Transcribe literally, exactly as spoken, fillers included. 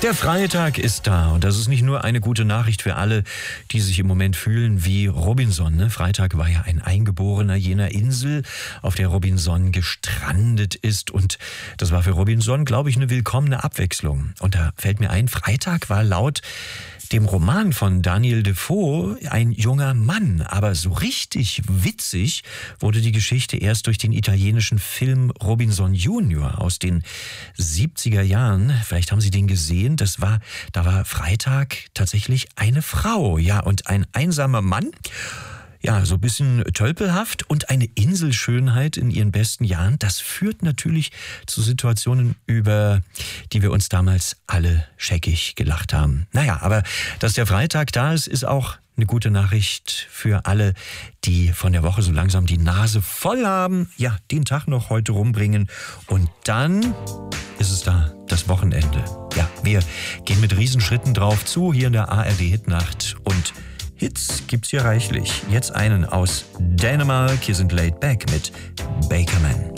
Der Freitag ist da und das ist nicht nur eine gute Nachricht für alle, die sich im Moment fühlen wie Robinson. Ne? Freitag war ja ein Eingeborener jener Insel, auf der Robinson gestrandet ist, und das war für Robinson, glaube ich, eine willkommene Abwechslung. Und da fällt mir ein, Freitag war laut dem Roman von Daniel Defoe ein junger Mann, aber so richtig witzig wurde die Geschichte erst durch den italienischen Film Robinson Junior aus den siebziger Jahren. Vielleicht haben Sie den gesehen. Das war, da war Freitag tatsächlich eine Frau, ja, und ein einsamer Mann. Ja, so ein bisschen tölpelhaft und eine Inselschönheit in ihren besten Jahren. Das führt natürlich zu Situationen, über die wir uns damals alle scheckig gelacht haben. Naja, aber dass der Freitag da ist, ist auch eine gute Nachricht für alle, die von der Woche so langsam die Nase voll haben. Ja, den Tag noch heute rumbringen und dann ist es da, das Wochenende. Ja, wir gehen mit Riesenschritten drauf zu, hier in der A R D Hitnacht, und Hits gibt's hier reichlich. Jetzt einen aus Dänemark. Hier sind Laid Back mit Bakerman.